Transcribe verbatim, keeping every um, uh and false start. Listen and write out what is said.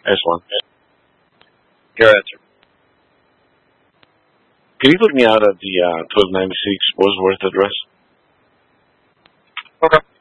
S one. Your answer. Can you put me out at the uh, twelve ninety-six Bosworth address? Okay.